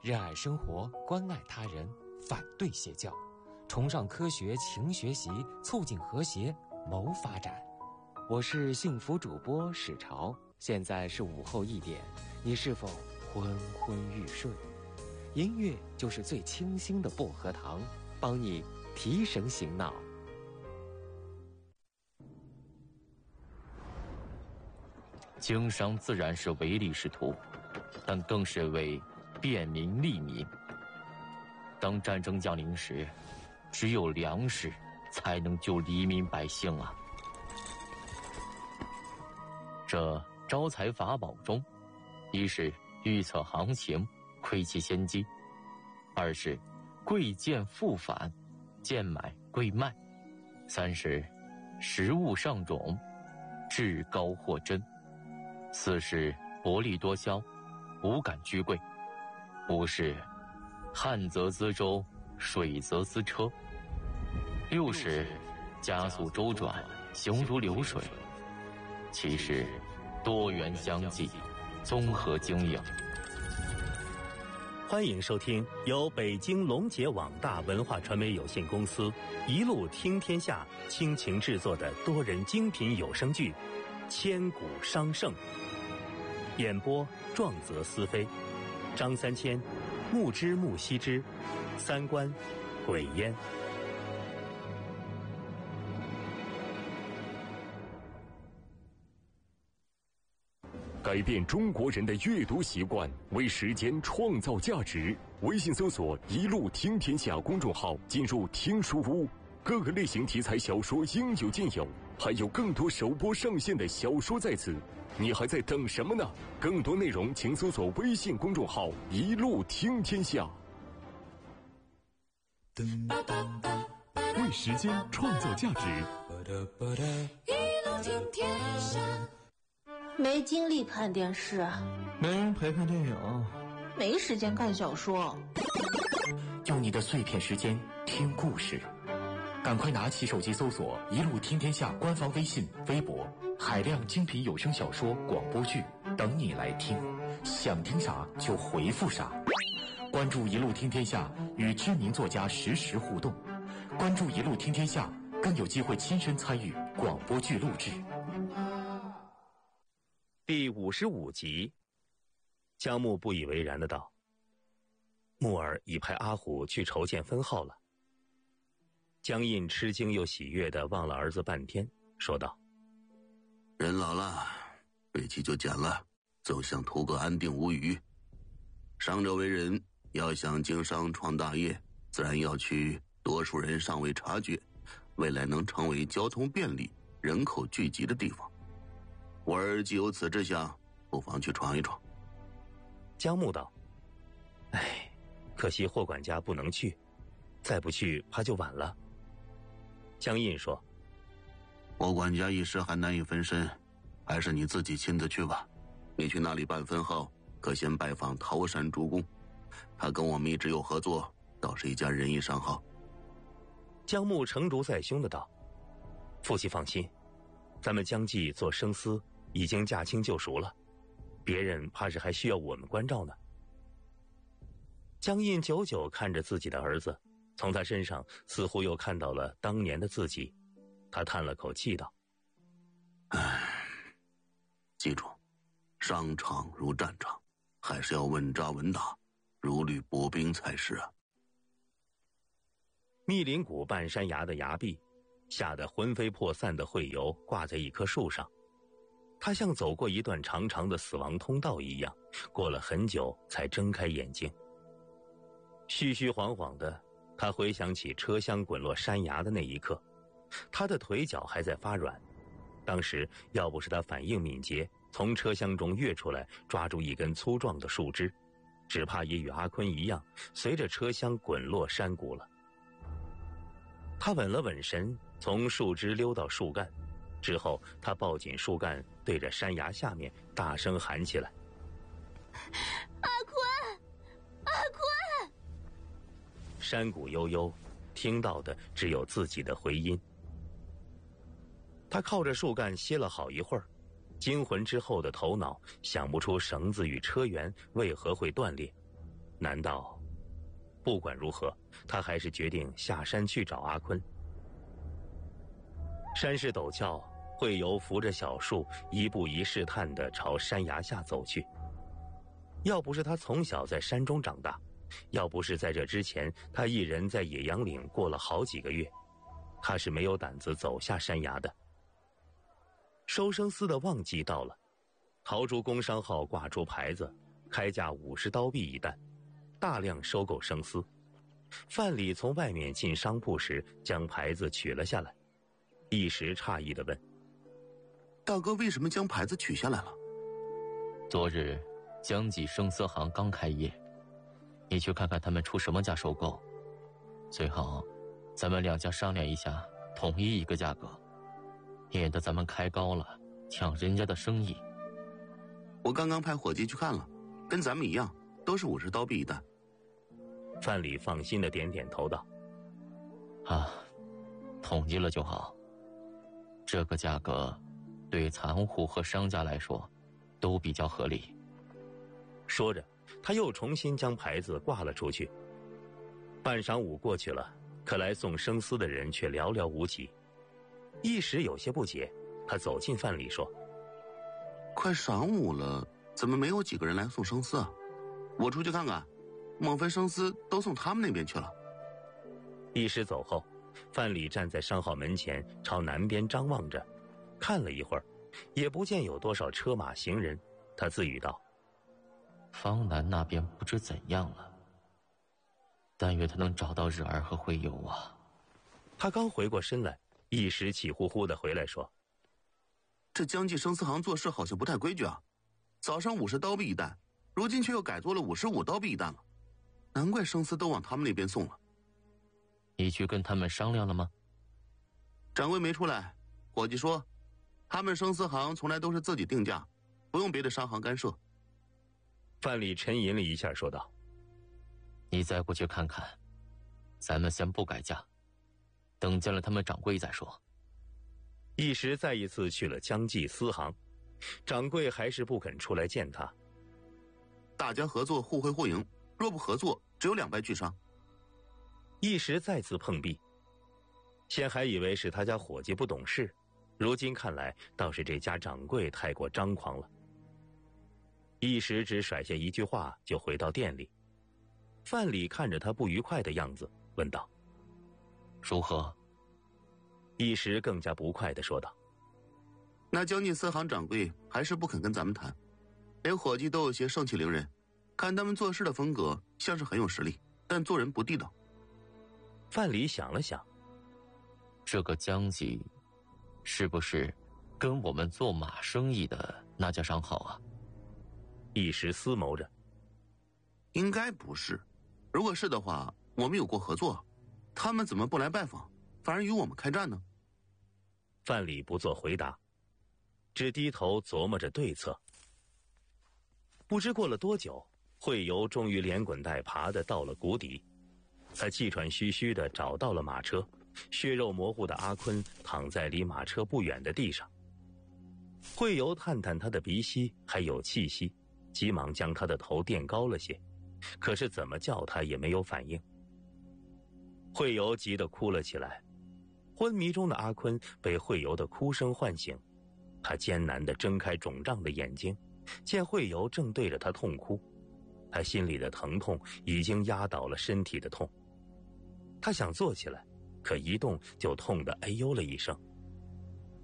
热爱生活，关爱他人，反对邪教，崇尚科学，勤学习，促进和谐，谋发展。我是幸福主播史潮，现在是午后1点，你是否昏昏欲睡？音乐就是最清新的薄荷糖，帮你提神醒脑。 经商自然是唯利是图，但更是为便民利民。当战争降临时，只有粮食才能救黎民百姓啊！这招财法宝中，一是预测行情，窥其先机；二是贵贱复返，贱买贵卖；三是食物上种，至高货真；四是薄利多销，无感居贵；五是旱则资舟，水则资车；六是加速周转，行如流水；七是多元相济，综合经营。 欢迎收听由北京龙杰网大文化传媒有限公司一路听天下倾情制作的多人精品有声剧《千古商圣》，演播壮则思飞，张三千、木之木西之，三观鬼烟。 改变中国人的阅读习惯，为时间创造价值。微信搜索“一路听天下”公众号，进入听书屋，各个类型题材小说应有尽有，还有更多首播上线的小说在此，你还在等什么呢？更多内容请搜索微信公众号“一路听天下”。为时间创造价值， 一路听天下。 没精力看电视， 没人陪看电影， 没时间看小说。 用你的碎片时间听故事，赶快拿起手机搜索“一路听天下”官方微信、微博，海量精品有声小说、广播剧等你来听，想听啥就回复啥。关注“一路听天下”，与知名作家实时互动。关注“一路听天下”，更有机会亲身参与广播剧录制。 第55集，江木不以为然的道：“木儿已派阿虎去筹建分号了。”江印吃惊又喜悦地望了儿子半天，说道：“ 人老了，锐气就减了，就想图个安定无虞。商者为人，要想经商创大业，自然要去多数人尚未察觉，未来能成为交通便利、人口聚集的地方。我儿既有此志向，不妨去闯一闯。” 江木道：“哎，可惜霍管家不能去，再不去怕就晚了。”江印说：“ 霍管家一时还难以分身，还是你自己亲自去吧。你去那里办分号，可先拜访桃山主公，他跟我们一直有合作，倒是一家仁义商号。” 江木成竹在胸的道：“父亲放心，咱们江记做生丝已经驾轻就熟了，别人怕是还需要我们关照呢。”江印久久看着自己的儿子，从他身上似乎又看到了当年的自己，他叹了口气道：“ 唉，记住，商场如战场，还是要稳扎稳打，如履薄冰才是啊。” 密林谷半山崖的崖壁，吓得魂飞魄散的惠游挂在一棵树上，他像走过一段长长的死亡通道一样，过了很久才睁开眼睛。虚虚晃晃的，他回想起车厢滚落山崖的那一刻，他的腿脚还在发软。当时要不是他反应敏捷，从车厢中跃出来抓住一根粗壮的树枝，只怕也与阿坤一样，随着车厢滚落山谷了。他稳了稳神，从树枝溜到树干，之后他抱紧树干，对着山崖下面大声喊起来：“ 阿坤，阿坤！” 山谷悠悠，听到的只有自己的回音。他靠着树干歇了好一会儿，惊魂之后的头脑想不出绳子与车辕为何会断裂， 难道？不管如何，他还是决定下山去找阿坤。山势陡峭，慧游扶着小树，一步一试探地朝山崖下走去。要不是他从小在山中长大，要不是在这之前他一人在野羊岭过了好几个月，他是没有胆子走下山崖的。收生丝的旺季到了，桃竹工商号挂出牌子，开价50刀币一担，大量收购生丝。范蠡从外面进商铺时，将牌子取了下来，一时诧异地问： 大哥为什么将牌子取下来了？ 昨日江记生丝行刚开业，你去看看他们出什么价收购，最好咱们两家商量一下，统一一个价格，免得咱们开高了抢人家的生意。 我刚刚派伙计去看了，跟咱们一样，都是50刀币一担。 范蠡放心地点点头道： 统一了就好。这个价格对残户和商家来说都比较合理。 说着，他又重新将牌子挂了出去。半晌午过去了，可来送生丝的人却寥寥无几。一时有些不解，他走近范蠡说： 快晌午了，怎么没有几个人来送生丝啊？我出去看看，莫非生丝都送他们那边去了？ 一时走后，范蠡站在商号门前，朝南边张望着，看了一会儿，也不见有多少车马行人。他自语道： 方南那边不知怎样了，但愿他能找到日儿和慧游啊。 他刚回过身来，一时气呼呼地回来说： 这江记生丝行做事好像不太规矩啊，早上50刀币一担，如今却又改做了55刀币一担了，难怪生丝都往他们那边送了。 你去跟他们商量了吗？ 掌柜没出来，伙计说他们生丝行从来都是自己定价，不用别的商行干涉。 范蠡沉吟了一下说道： 你再过去看看，咱们先不改价，等见了他们掌柜再说。 一时再一次去了江记丝行，掌柜还是不肯出来见他。 大家合作互惠互赢，若不合作，只有两败俱伤。 一时再次碰壁，先还以为是他家伙计不懂事，如今看来倒是这家掌柜太过张狂了。一时只甩下一句话就回到店里。范蠡看着他不愉快的样子，问道： 如何？ 一时更加不快地说道： 那江记丝行掌柜还是不肯跟咱们谈，连伙计都有些盛气凌人，看他们做事的风格像是很有实力，但做人不地道。 范蠡想了想， 这个江记是不是跟我们做马生意的那家商号啊？ 一时思谋着， 应该不是，如果是的话，我们有过合作，他们怎么不来拜访，反而与我们开战呢？ 范蠡不做回答，只低头琢磨着对策。不知过了多久，慧游终于连滚带爬地到了谷底。他气喘吁吁地找到了马车，血肉模糊的阿坤躺在离马车不远的地上。慧游探探他的鼻息还有气息，急忙将他的头垫高了些，可是怎么叫他也没有反应。慧游急得哭了起来，昏迷中的阿坤被慧游的哭声唤醒，他艰难地睁开肿胀的眼睛，见慧游正对着他痛哭，他心里的疼痛已经压倒了身体的痛。他想坐起来，可一动就痛得哎呦了一声。